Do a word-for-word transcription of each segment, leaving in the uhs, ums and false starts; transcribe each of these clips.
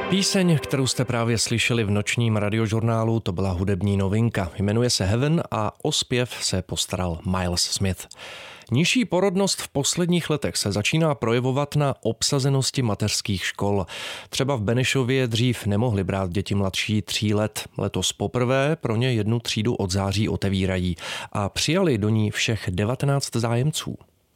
Píseň, kterou jste právě slyšeli v nočním radiožurnálu, to byla hudební novinka. Jmenuje se Heaven a o zpěv se postaral Miles Smith. Nižší porodnost v posledních letech se začíná projevovat na obsazenosti mateřských škol. Třeba v Benešově dřív nemohli brát děti mladší tří let. Letos poprvé pro ně jednu třídu od září otevírají a přijali do ní všech devatenáct zájemců.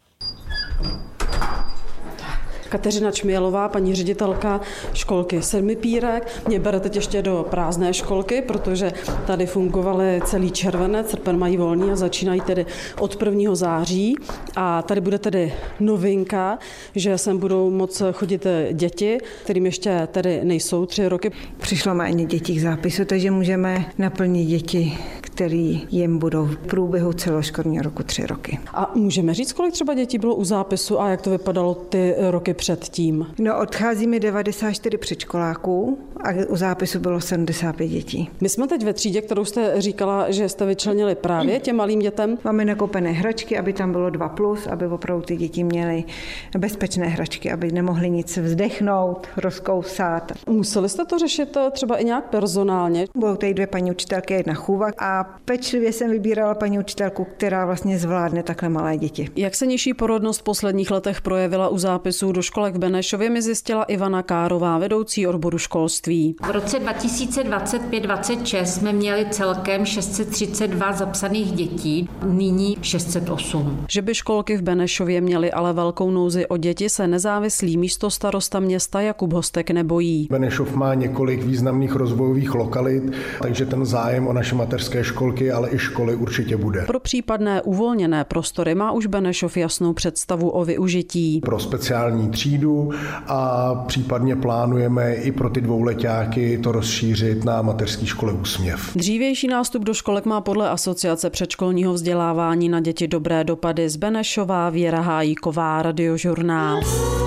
Kateřina Čmělová, paní ředitelka školky Sedmipírek, mě bere teď ještě do prázdné školky, protože tady fungovaly celý červenec, srpen mají volný a začínají tedy od prvního září. A tady bude tedy novinka, že sem budou moc chodit děti, kterým ještě tedy nejsou tři roky. Přišlo méně dětí k zápisu, takže můžeme naplnit děti, které jim budou v průběhu celoškolního roku tři roky. A můžeme říct, kolik třeba dětí bylo u zápisu a jak to vypadalo ty roky předtím? No, odcházíme devadesát čtyři předškoláků a u zápisu bylo sedmdesát pět dětí. My jsme teď ve třídě, kterou jste říkala, že jste vyčlenili právě těm malým dětem. Máme nakoupené hračky, aby tam bylo dva plus, aby opravdu ty děti měly bezpečné hračky, aby nemohly nic vzdechnout, rozkousat. Museli jste to řešit třeba i nějak personálně? Budou tady dvě paní učitelky, jedna chůva a pečlivě jsem vybírala paní učitelku, která vlastně zvládne takhle malé děti. Jak se nižší porodnost v posledních letech projevila u zápisů do školek v Benešově, mi zjistila Ivana Kárová, vedoucí odboru školství. V roce dva tisíce dvacet pět dvacet šest jsme měli celkem šest set třicet dva zapsaných dětí, nyní šest set osm. Že by školky v Benešově měly ale velkou nouzi o děti, se nezávislý místostarosta města Jakub Hostek nebojí. Benešov má několik významných rozvojových lokalit, takže ten zájem o naše mateřské školky, ale i školy určitě bude. Pro případné uvolněné prostory má už Benešov jasnou představu o využití. Pro speciální třídu a případně plánujeme i pro ty dvouletáky to rozšířit na mateřské škole Úsměv. Dřívější nástup do školek má podle Asociace předškolního vzdělávání na děti dobré dopady. Z Benešova Věra Hájíková, Radiožurnál.